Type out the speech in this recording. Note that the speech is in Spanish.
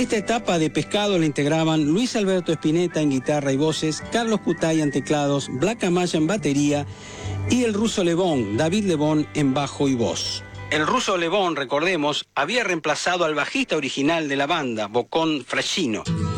Esta etapa de Pescado la integraban Luis Alberto Spinetta en guitarra y voces, Carlos Cutaya en teclados, Black Amaya en batería y el ruso Lebón, David Lebón en bajo y voz. El ruso Lebón, recordemos, había reemplazado al bajista original de la banda, Bocón Frascino.